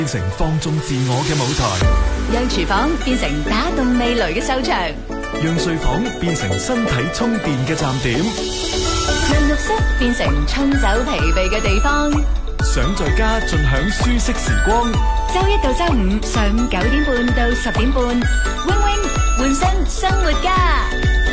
變成放縱自我嘅舞台， 讓廚房變成打動味蕾嘅收場， 讓睡房變成身體充電嘅站點， 讓浴室變成沖走疲憊嘅地方。 想在家盡享舒適時光。 周一到周五上午9點半到10點半，Wing Wing 換身生活家。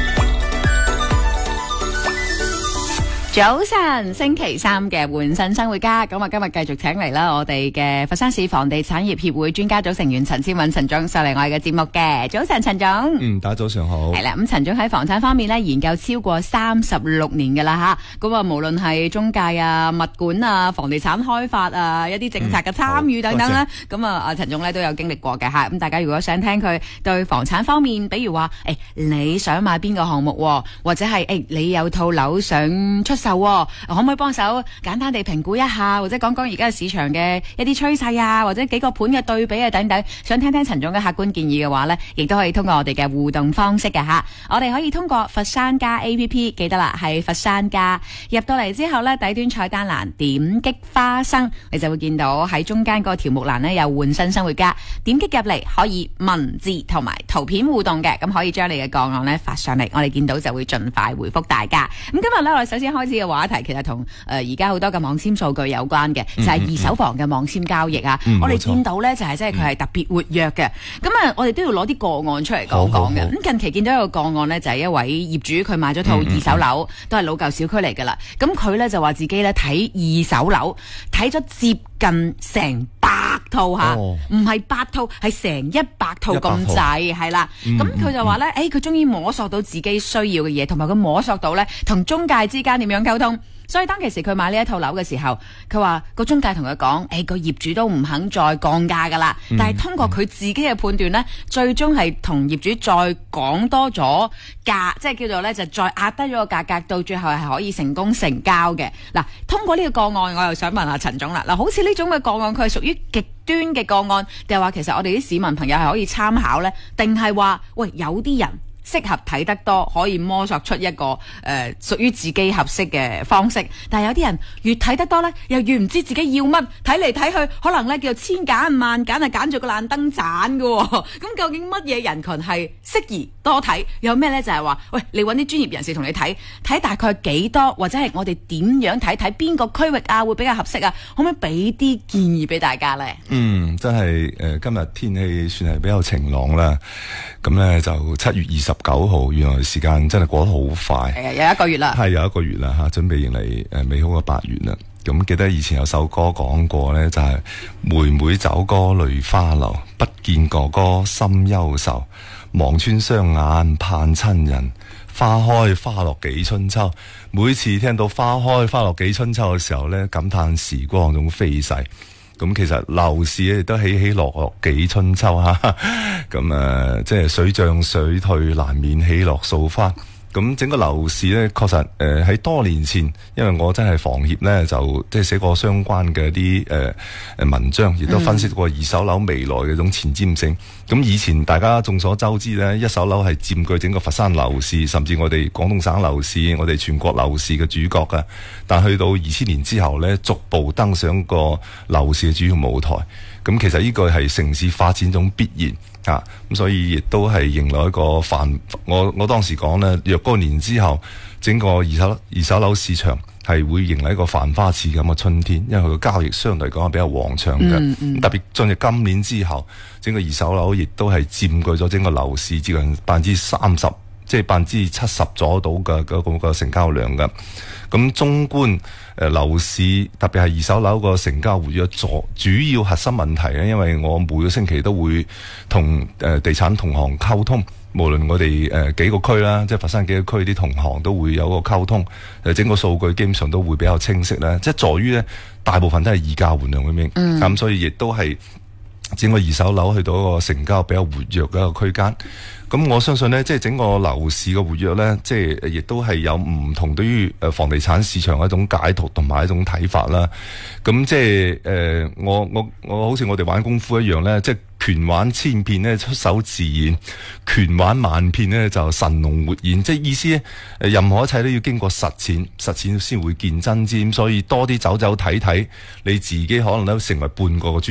早晨，星期三嘅換身生活家，咁啊今日繼續請嚟啦，我哋嘅佛山市房地產業協會專家組成員陳志敏陳總上嚟我哋嘅節目嘅。早晨，陳總。 大家早上好。 係啦，咁陳總喺房產方面咧研究超過36年噶啦吓，咁啊無論係中介啊、物管啊、房地產開發啊、一啲政策嘅參與等等啦，咁啊陳總咧都有經歷過嘅吓。咁大家如果想聽佢對房產方面，比如話你想買邊個項目，或者係你有套樓想出售，可唔可以幫手簡單地評估一下，或者講講而家市場嘅一啲趨勢啊，或者幾個盤嘅對比啊等等，想聽聽陳總嘅客觀建議嘅話呢，亦都可以通過我哋嘅互動方式嘅吓。我哋可以通過佛山家 APP， 記得啦，係佛山家，入到嚟之後呢，底端菜單欄點擊花生，你就會見到喺中間嗰個條目欄呢，有換身生活家，點擊入嚟可以文字同埋圖片互動嘅，咁可以將你嘅個案呢發上嚟，我哋見到就會盡快回覆大家。咁今日呢，我哋首先開始嘅話題其實同而家好多嘅網簽數據有關嘅，就係二手房嘅網簽交易啊。我哋見到咧就係即係佢係特別活躍嘅。咁啊，我哋都要攞啲個案出嚟講講嘅。咁近期見到一個個案咧，就係一位業主佢買咗套二手樓，都係老舊小區嚟噶啦。咁佢咧就話自己咧睇二手樓睇咗接近成100套吓，唔係8套，係成100套咁滯，係啦。咁佢就話咧，佢終於摸索到自己需要嘅嘢，同埋佢摸索到咧同中介之間點樣溝通。所以當其時佢買呢一套樓嘅時候，佢話個中介同佢講，個業主都唔肯再降價噶啦。但係通過佢自己嘅判斷呢，最終係同業主再講多咗價，即係叫做呢，就再壓低咗個價格，到最後係可以成功成交嘅。嗱，通過呢個個案，我又想問下陳總啦。嗱，好似呢種嘅個案，佢係屬於極端嘅個案，定係話其實我哋啲市民朋友係可以參考呢？定係話喂有啲人適合睇得多，可以摸索出一個屬於自己合適嘅方式。但係有啲人越睇得多呢，又越唔知自己要乜，睇嚟睇去，可能呢叫千揀萬揀，係揀咗個爛燈盞㗎喎。咁究竟乜嘢人群係適宜多睇？有咩呢？就係話，喂，你揾啲專業人士同你睇大概幾多，或者係我哋點樣睇邊個區域啊會比較合適啊？可唔可以俾啲建議俾大家呢？ 真係今日天氣算係比較晴朗啦。咁呢就7月29號，原來時間真係過得好快。係有1個月啦。係有1個月啦嚇，準備迎嚟美好嘅8月啦。咁記得以前有首歌講過呢，就係妹妹走過淚花流，不見哥哥心憂愁，望穿雙眼盼親人，花開花落幾春秋。每次聽到花開花落幾春秋嘅時候呢，感嘆時光總飛逝。咁其實樓市咧亦都起起落落幾春秋嚇，咁即係水漲水退，難免起落掃花。咁整個樓市咧，確實喺多年前，因為我真係房協咧，就即係寫過相關嘅一啲文章，亦都分析過二手樓未來嘅一種前瞻性。咁以前大家眾所周知咧，一手樓係佔據整個佛山樓市，甚至我哋廣東省樓市、我哋全國樓市嘅主角㗎。但去到2000年之後咧，逐步登上個樓市嘅主要舞台。咁其實呢個係城市發展中必然。咁所以亦都係迎來一個我當時講呢，若干年之後，整個二手樓市場係會迎來一個繁花似錦嘅春天，因為佢個交易相對嚟講係比較旺場嘅。特別進入今年之後，整個二手樓亦都係佔據咗整個樓市接近30%，即係70%左右到嘅嗰個成交量嘅。咁綜觀樓市，特別係二手樓個成交活躍主要核心問題咧，因為我每個星期都會同地產同行溝通，無論我哋幾個區啦，即係佛山幾個區啲同行都會有個溝通，整個數據基本上都會比較清晰啦。即係在於咧，大部分都係以價換量咁樣，咁所以亦都係整個二手樓去到一個成交比較活躍嘅一個區間。咁我相信呢，即係整個樓市嘅活躍呢，即係亦都係有唔同對於房地產市場一種解讀同埋一種睇法啦。咁即係我好似我哋玩功夫一樣呢，即係拳玩千遍呢，出手自然；拳玩萬遍呢，就神龍活現。即係意思呢，任何一切都要經過實踐先會見真知。所以多啲走睇睇，你自己可能都成為半個專